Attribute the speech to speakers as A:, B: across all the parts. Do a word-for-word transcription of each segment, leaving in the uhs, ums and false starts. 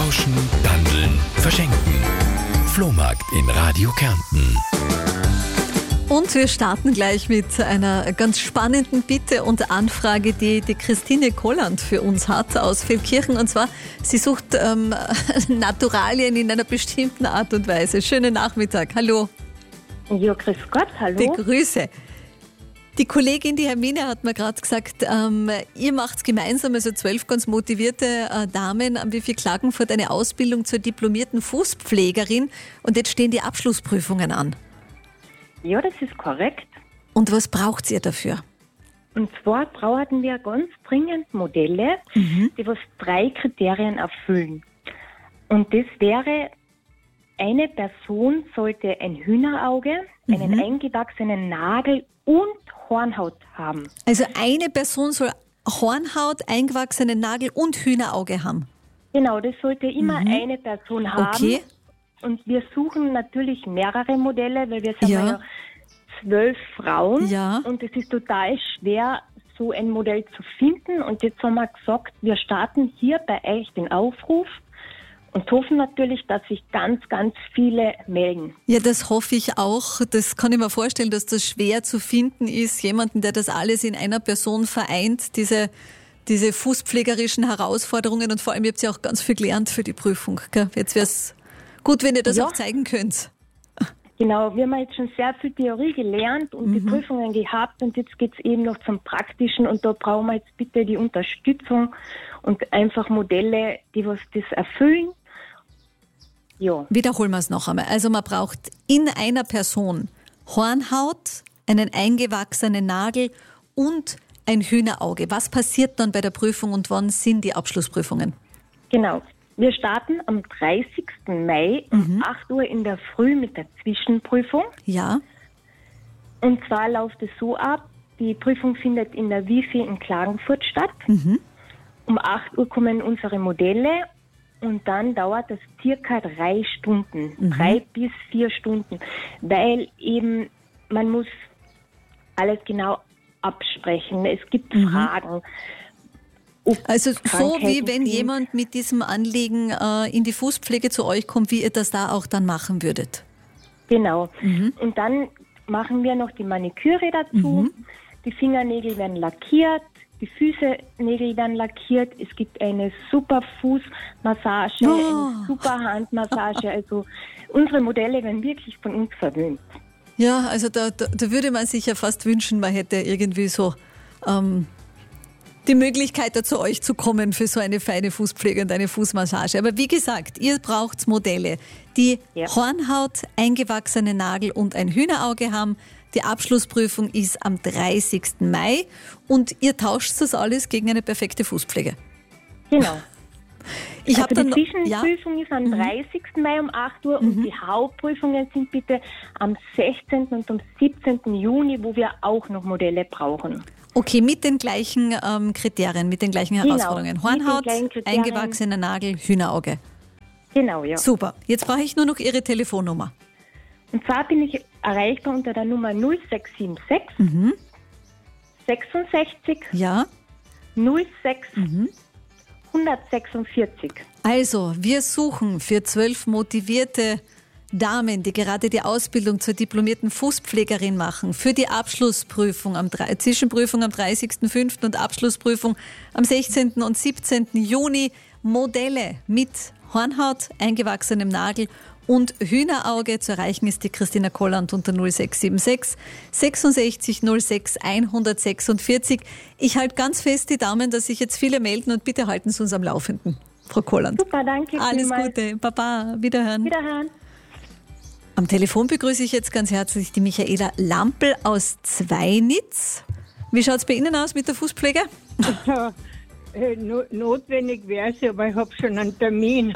A: Tauschen, Dandeln, Verschenken. Flohmarkt in Radio Kärnten.
B: Und wir starten gleich mit einer ganz spannenden Bitte und Anfrage, die die Christine Kolland für uns hat aus Feldkirchen. Und zwar, sie sucht ähm, Naturalien in einer bestimmten Art und Weise. Schönen Nachmittag. Hallo.
C: Ja, grüß Gott, hallo.
B: Begrüße. Die Kollegin, die Hermine, hat mir gerade gesagt, ähm, ihr macht gemeinsam, also zwölf ganz motivierte äh, Damen, am W F I Klagenfurt eine Ausbildung zur diplomierten Fußpflegerin. Und jetzt stehen die Abschlussprüfungen an.
C: Ja, das ist korrekt.
B: Und was braucht ihr dafür?
C: Und zwar brauchen wir ganz dringend Modelle, mhm. die was drei Kriterien erfüllen. Und das wäre, eine Person sollte ein Hühnerauge, mhm. einen eingewachsenen Nagel und Hornhaut haben.
B: Also eine Person soll Hornhaut, eingewachsenen Nagel und Hühnerauge haben?
C: Genau, das sollte immer mhm. eine Person haben.
B: Okay.
C: Und wir suchen natürlich mehrere Modelle, weil wir sind
B: ja.
C: ja zwölf Frauen.
B: Ja.
C: Und es ist total schwer, so ein Modell zu finden. Und jetzt haben wir gesagt, wir starten hier bei euch den Aufruf und hoffen natürlich, dass sich ganz, ganz viele melden.
B: Ja, das hoffe ich auch. Das kann ich mir vorstellen, dass das schwer zu finden ist. Jemanden, der das alles in einer Person vereint, diese diese fußpflegerischen Herausforderungen. Und vor allem, ihr habt ja auch ganz viel gelernt für die Prüfung. Gell? Jetzt wäre es gut, wenn ihr das ja. auch zeigen könnt.
C: Genau, wir haben jetzt schon sehr viel Theorie gelernt und mhm. die Prüfungen gehabt und jetzt geht es eben noch zum Praktischen und da brauchen wir jetzt bitte die Unterstützung und einfach Modelle, die was das erfüllen. Ja.
B: Wiederholen wir es noch einmal. Also man braucht in einer Person Hornhaut, einen eingewachsenen Nagel und ein Hühnerauge. Was passiert dann bei der Prüfung und wann sind die Abschlussprüfungen?
C: Genau. Wir starten am dreißigsten Mai um mhm. acht Uhr in der Früh mit der Zwischenprüfung.
B: Ja.
C: Und zwar läuft es so ab, die Prüfung findet in der W F I in Klagenfurt statt. Mhm. Um acht Uhr kommen unsere Modelle und dann dauert das circa drei Stunden, mhm. drei bis vier Stunden, weil eben man muss alles genau absprechen. Es gibt mhm. Fragen.
B: Also so wie wenn jemand mit diesem Anliegen äh, in die Fußpflege zu euch kommt, wie ihr das da auch dann machen würdet.
C: Genau. Mhm. Und dann machen wir noch die Maniküre dazu. Mhm. Die Fingernägel werden lackiert, die Füßenägel werden lackiert. Es gibt eine super Fußmassage, oh. eine super Handmassage. Also unsere Modelle werden wirklich von uns verwöhnt.
B: Ja, also da, da, da würde man sich ja fast wünschen, man hätte irgendwie so ähm, die Möglichkeit, da zu euch zu kommen für so eine feine Fußpflege und eine Fußmassage. Aber wie gesagt, ihr braucht Modelle, die ja. Hornhaut, eingewachsene Nagel und ein Hühnerauge haben. Die Abschlussprüfung ist am dreißigsten Mai und ihr tauscht das alles gegen eine perfekte Fußpflege.
C: Genau.
B: Ich
C: also
B: dann
C: die Zwischenprüfung ja? ist am mhm. dreißigsten Mai um acht Uhr mhm. und die Hauptprüfungen sind bitte am sechzehnten und am siebzehnten Juni, wo wir auch noch Modelle brauchen.
B: Okay, mit den gleichen ähm, Kriterien, mit den gleichen Herausforderungen. Genau, Hornhaut, eingewachsener Nagel, Hühnerauge.
C: Genau, ja.
B: Super. Jetzt brauche ich nur noch Ihre Telefonnummer.
C: Und zwar bin ich erreichbar unter der Nummer null sechs sieben sechs
B: mhm.
C: sechsundsechzig
B: ja.
C: null sechs
B: mhm.
C: hundertsechsundvierzig.
B: Also, wir suchen für zwölf motivierte Damen, die gerade die Ausbildung zur diplomierten Fußpflegerin machen, für die Abschlussprüfung, am Zwischenprüfung am dreißigsten fünften und Abschlussprüfung am sechzehnten und siebzehnten Juni, Modelle mit Hornhaut, eingewachsenem Nagel und Hühnerauge. Zu erreichen ist die Christina Kolland unter null sechs sieben sechs sechsundsechzig null sechs hundertsechsundvierzig. Ich halte ganz fest die Daumen, dass sich jetzt viele melden und bitte halten Sie uns am Laufenden, Frau Kolland.
C: Super, danke.
B: Alles
C: vielmals.
B: Gute. Baba, wiederhören.
C: Wiederhören.
B: Am Telefon begrüße ich jetzt ganz herzlich die Michaela Lampl aus Zweinitz. Wie schaut es bei Ihnen aus mit der Fußpflege?
D: Ja, äh, no, notwendig wäre es, aber ich habe schon einen Termin.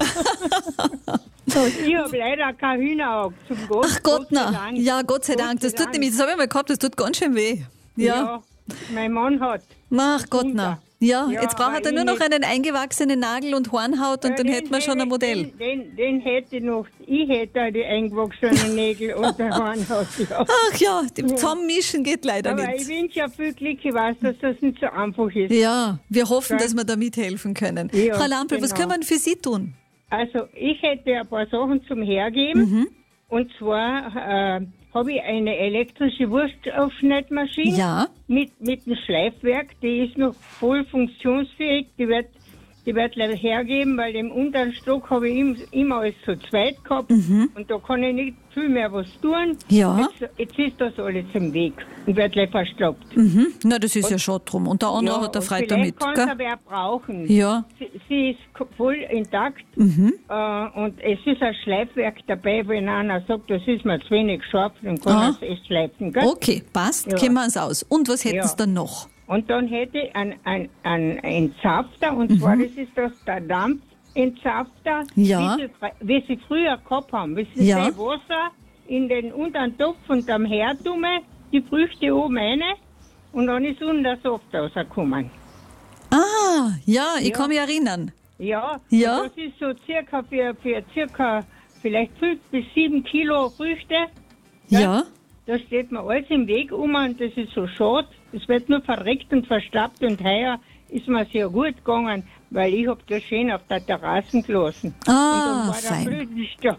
D: Ich habe leider kein Hühnerauge zum Gott.
B: Ach Gott, Gott na. Ja, Gott sei Gott Dank. Das tut Dank. nämlich, das habe ich mal gehabt, das tut ganz schön weh. Ja,
D: ja mein Mann hat.
B: Ach Gott, na. Ja, ja, jetzt braucht er nur noch einen eingewachsenen Nagel und Hornhaut und ja, dann den, hätten wir schon ein Modell.
D: Den, den, den hätte ich noch. Ich hätte die eingewachsenen Nägel und die Hornhaut. Ja.
B: Ach ja, die zusammenmischen geht leider
D: Aber
B: nicht.
D: Aber ich wünsche ja viel Glück, ich weiß, dass das nicht so einfach ist.
B: Ja, wir hoffen,
D: ja.
B: dass wir da mithelfen können.
D: Ja,
B: Frau Lampl,
D: genau.
B: was können wir denn für Sie tun?
D: Also ich hätte ein paar Sachen zum Hergeben.
B: Mhm.
D: Und zwar äh, habe ich eine elektrische Wurstaufschneidmaschine
B: Ja.
D: mit, mit einem Schleifwerk. Die ist noch voll funktionsfähig. Die wird die wird leider hergeben, weil im unteren Stock habe ich im- immer alles zu zweit gehabt. Und da kann ich nicht viel mehr was tun.
B: Ja.
D: Jetzt, jetzt ist das alles im Weg und wird gleich verstopft.
B: Mhm. Na, das ist ja schon drum. Und der andere hat er
D: und
B: frei
D: vielleicht
B: damit,
D: kann es
B: gell?
D: aber auch brauchen.
B: Ja.
D: Sie, sie ist ko- voll intakt
B: Mhm.
D: äh, und es ist ein Schleifwerk dabei, wenn einer sagt, das ist mir zu wenig scharf, dann kann
B: Ah.
D: er es echt schleifen. Gell?
B: Okay, passt,
D: Ja.
B: kennen wir uns aus. Und was hätten
D: Ja.
B: Sie dann noch?
D: Und dann hätte ich einen ein, ein Entsafter,
B: Mhm.
D: und zwar das ist das der Dampfentsafter,
B: Ja.
D: wie, sie, fr- wie sie früher gehabt haben. Wie sie
B: Ja.
D: das Wasser in den unteren Topf und am Herd tun, die Früchte oben rein und dann ist unten der Saft rausgekommen.
B: Ah, ja, ich
D: Ja.
B: kann mich erinnern.
D: Ja,
B: Ja.
D: und das ist so circa für, für circa vielleicht fünf bis sieben Kilo Früchte.
B: Ja.
D: Da steht mir alles im Weg um und das ist so schade. Es wird nur verreckt und verstaubt und heuer ist mir sehr gut gegangen, weil ich hab das schön auf der Terrasse gelassen.
B: Ah,
D: und dann war
B: fein.
D: der Blütenstock.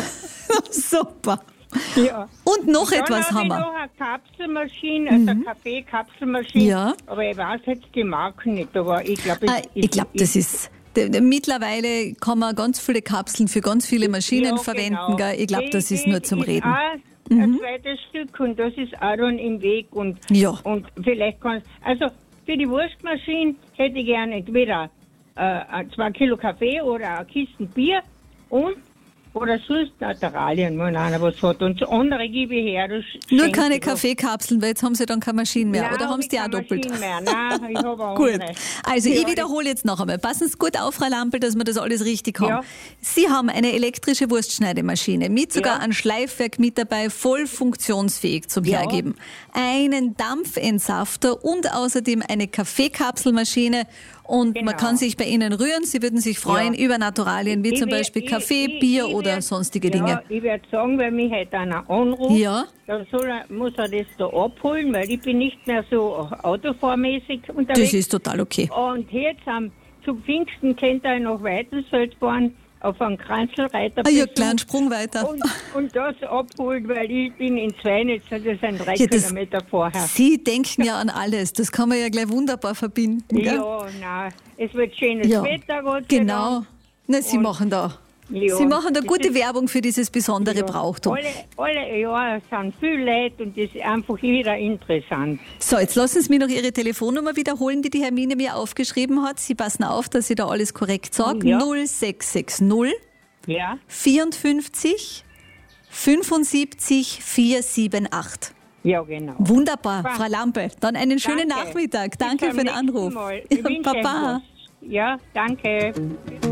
B: Super.
D: Ja.
B: Und noch
D: Dann
B: etwas
D: hab
B: haben
D: ich
B: wir.
D: noch eine Kapselmaschine, also eine Kaffeekapselmaschine.
B: Ja.
D: Aber ich weiß jetzt die Marken nicht, aber ich glaube,
B: Ah, ich glaube, das ist. d- d- Mittlerweile kann man ganz viele Kapseln für ganz viele Maschinen
D: Ja,
B: verwenden.
D: genau.
B: Gell? Ich glaube, das
D: Die-
B: ist nur zum
D: ist
B: Reden.
D: Auch ein zweites Stück und das ist auch dann im Weg. Und,
B: Ja.
D: und vielleicht kann also für die Wurstmaschine hätte ich gerne entweder äh, zwei Kilo Kaffee oder eine Kiste Bier und oder sonst Naturalien, wenn einer was hat. Und das andere gebe ich her. Das
B: Nur
D: schenke
B: keine
D: ich ab.
B: Kaffeekapseln, weil jetzt haben sie dann keine Maschinen mehr.
D: Nein,
B: Oder haben sie die auch
D: hab ich keine
B: doppelt?
D: Maschine mehr. Nein, ich habe eine
B: Gut.
D: andere.
B: Also
D: Ja,
B: ich wiederhole jetzt noch einmal. Passen Sie gut auf, Frau Lampel, dass wir das alles richtig haben.
D: Ja.
B: Sie haben eine elektrische Wurstschneidemaschine mit sogar
D: Ja.
B: einem Schleifwerk mit dabei, voll funktionsfähig zum
D: Ja.
B: Hergeben. Einen Dampfentsafter und außerdem eine Kaffeekapselmaschine. Und man
D: Genau.
B: kann sich bei Ihnen rühren. Sie würden sich freuen
D: Ja.
B: über Naturalien wie
D: Ich
B: zum
D: werd-
B: Beispiel
D: ich-
B: Kaffee,
D: ich-
B: Bier
D: ich
B: oder
D: werd-
B: sonstige
D: ja,
B: Dinge.
D: Ich werde sagen, wenn mich heute einer anruft,
B: Ja.
D: dann soll er, muss er das da abholen, weil ich bin nicht mehr so autofahrmäßig unterwegs.
B: Das ist total okay.
D: Und jetzt am zum Pfingsten könnt ihr nach Weitensfeld fahren, auf einen Kranzelreiter
B: Ah ja, kleinen Sprung weiter.
D: und, und das abholen, weil ich bin in Zweinitz, das sind drei
B: Ja, das-
D: Kilometer vorher.
B: Sie denken ja an alles. Das kann man ja gleich wunderbar verbinden. Gell?
D: Ja, nein, es wird schönes
B: Ja,
D: Wetter, Gott sei
B: genau.
D: Dank.
B: Na, Sie
D: Und-
B: machen da.
D: Ja,
B: Sie machen da
D: das
B: gute
D: ist-
B: Werbung für dieses besondere
D: Ja,
B: Brauchtum.
D: Alle, alle Jahre sind viele Leute und das ist einfach wieder interessant.
B: So, jetzt lassen Sie mir noch Ihre Telefonnummer wiederholen, die die Hermine mir aufgeschrieben hat. Sie passen auf, dass ich da alles korrekt sage.
D: Ja.
B: null sechs sechs null
D: Ja,
B: vierundfünfzig fünfundsiebzig vierhundertachundsiebzig.
D: ja genau.
B: Wunderbar,
D: Super.
B: Frau Lampe. Dann einen schönen
D: Danke.
B: Nachmittag.
D: Bis
B: Danke
D: zum
B: für den
D: nächsten
B: Anruf.
D: Mal. Ich
B: Ja,
D: wünsche
B: Baba.
D: Ihnen was. Ja, danke.